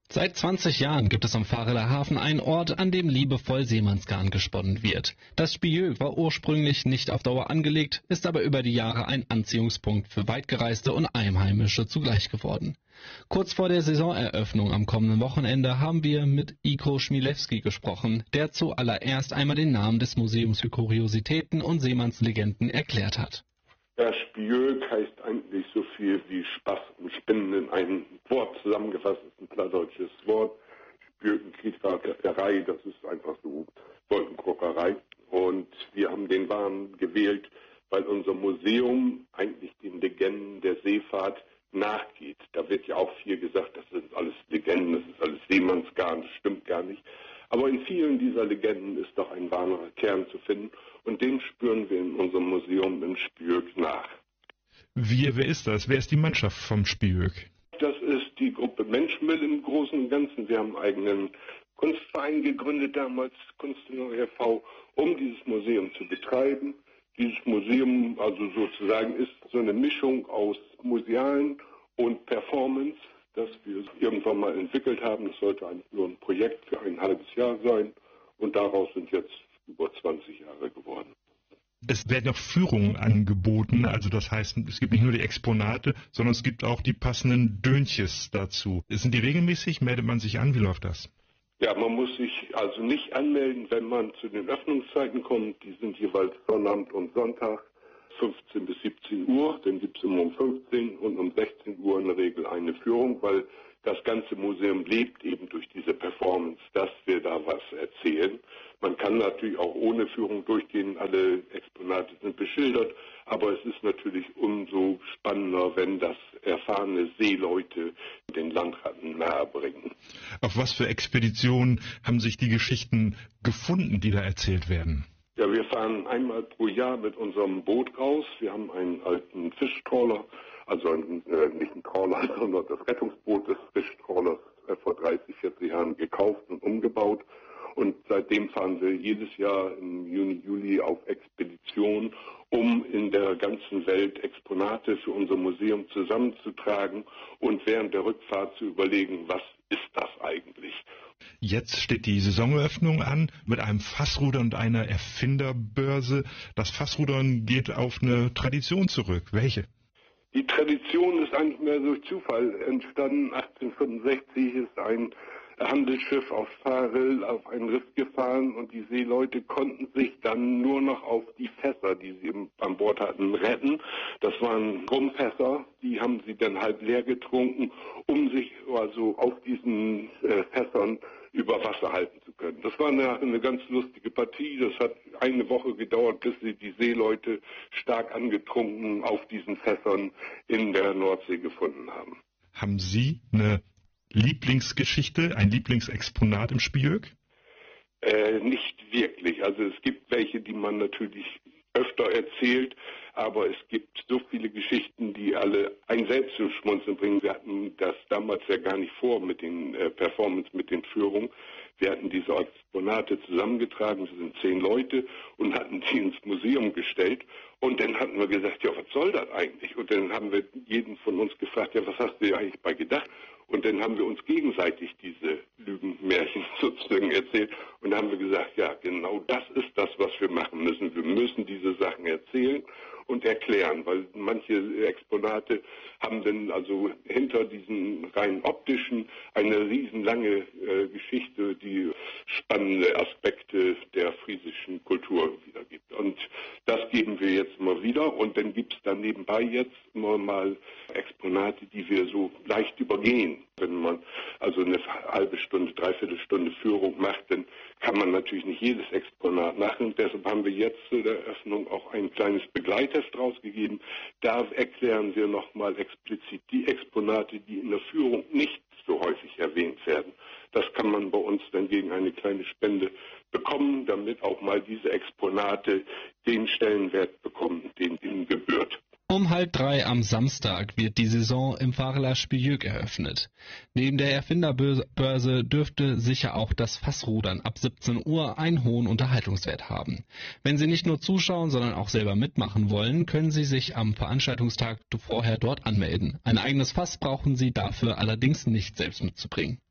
Seit 20 Jahren gibt es am Vareler Hafen einen Ort, an dem liebevoll Seemannsgarn gesponnen wird. Das Spiö war ursprünglich nicht auf Dauer angelegt, ist aber über die Jahre ein Anziehungspunkt für Weitgereiste und Einheimische zugleich geworden. Kurz vor der Saisoneröffnung am kommenden Wochenende haben wir mit Iko Schmielewski gesprochen, der zuallererst einmal den Namen des Museums für Kuriositäten und Seemannslegenden erklärt hat. Ja, Spiö heißt eigentlich so viel wie Spaß und Spinnen in ein Wort zusammengefasst, ist ein plattdeutsches Wort. Spiökenkriegerei, das ist einfach so Wolkenkrockerei. Und wir haben den Namen gewählt, weil unser Museum eigentlich den Legenden der Seefahrt nachgeht. Da wird ja auch viel gesagt, das sind alles Legenden, das ist alles Seemannsgarn, das stimmt gar nicht. Aber in vielen dieser Legenden ist doch ein wahrer Kern zu finden und den spüren wir in unserem Museum in Spiöck nach. Wer ist das? Wer ist die Mannschaft vom Spiöck? Das ist die Gruppe Menschenmill im Großen und Ganzen. Wir haben einen eigenen Kunstverein gegründet, damals Kunstner e.V., um dieses Museum zu betreiben. Dieses Museum also sozusagen ist so eine Mischung aus Musealen und Performance, das wir irgendwann mal entwickelt haben. Das sollte eigentlich nur ein Projekt für ein halbes Jahr sein und daraus sind jetzt über 20 Jahre geworden. Es werden auch Führungen angeboten, also das heißt, es gibt nicht nur die Exponate, sondern es gibt auch die passenden Dönches dazu. Sind die regelmäßig? Meldet man sich an? Wie läuft das? Ja, man muss sich also nicht anmelden, wenn man zu den Öffnungszeiten kommt. Die sind jeweils Sonnabend und Sonntag, 15 bis 17 Uhr. Dann gibt es immer um 15 und um 16 Uhr in der Regel eine Führung, weil das ganze Museum lebt eben durch diese Performance, dass wir da was erzählen. Man kann natürlich auch ohne Führung durchgehen, alle Exponate sind beschildert, aber es ist natürlich umso spannender, wenn das erfahrene Seeleute den Landratten nahebringen. Auf was für Expeditionen haben sich die Geschichten gefunden, die da erzählt werden? Ja, wir fahren einmal pro Jahr mit unserem Boot raus. Wir haben einen alten Fischtrawler, also nicht ein Trawler, sondern das Rettungsboot des Fischtrawlers vor 30, 40 Jahren gekauft und umgebaut. Und seitdem fahren wir jedes Jahr im Juni, Juli auf Expedition, um in der ganzen Welt Exponate für unser Museum zusammenzutragen und während der Rückfahrt zu überlegen, was ist das eigentlich? Jetzt steht die Saisoneröffnung an mit einem Fassrudern und einer Erfinderbörse. Das Fassrudern geht auf eine Tradition zurück. Welche? Die Tradition ist eigentlich mehr durch Zufall entstanden. 1865 ist ein Handelsschiff aus Farel auf ein Riff gefahren und die Seeleute konnten sich dann nur noch auf die Fässer, die sie an Bord hatten, retten. Das waren Rumfässer, die haben sie dann halb leer getrunken, um sich also auf diesen Fässern über Wasser halten zu können. Das war eine ganz lustige Partie. Das hat eine Woche gedauert, bis sie die Seeleute stark angetrunken auf diesen Fässern in der Nordsee gefunden haben. Haben Sie eine Lieblingsgeschichte, ein Lieblingsexponat im Spiöck? Nicht wirklich. Also es gibt welche, die man natürlich öfter erzählt, aber es gibt so viele Geschichten, die alle ein selbst zum Schmunzeln bringen. Wir hatten das damals ja gar nicht vor mit den Performance, mit den Führungen. Wir hatten diese Exponate zusammengetragen, wir sind 10 Leute und hatten die ins Museum gestellt. Und dann hatten wir gesagt, ja, was soll das eigentlich? Und dann haben wir jeden von uns gefragt, ja, was hast du dir eigentlich bei gedacht? Und dann haben wir uns gegenseitig diese Lügenmärchen sozusagen erzählt. Und dann haben wir gesagt, ja, genau das ist das, was wir machen müssen. Wir müssen diese Sachen erzählen und erklären, weil manche Exponate haben dann also hinter diesen rein optischen eine riesenlange Geschichte, die spannende Aspekte der friesischen Kultur wiedergibt. Und das geben wir jetzt mal wieder und dann gibt es dann nebenbei jetzt immer mal Exponate, die wir so leicht übergehen. Wenn man also eine halbe Stunde, dreiviertel Stunde Führung macht, dann kann man natürlich nicht jedes Exponat machen. Deshalb haben wir jetzt zu der Eröffnung auch ein kleines Begleitheft rausgegeben. Da erklären wir nochmal explizit die Exponate, die in der Führung nicht so häufig erwähnt werden. Das kann man bei uns dann gegen eine kleine Spende bekommen, damit auch mal diese Exponate den Stellenwert bekommen, den ihnen gebührt. Um 2:30 am Samstag wird die Saison im Vareler Spiöck eröffnet. Neben der Erfinderbörse dürfte sicher auch das Fassrudern ab 17 Uhr einen hohen Unterhaltungswert haben. Wenn Sie nicht nur zuschauen, sondern auch selber mitmachen wollen, können Sie sich am Veranstaltungstag vorher dort anmelden. Ein eigenes Fass brauchen Sie dafür allerdings nicht selbst mitzubringen.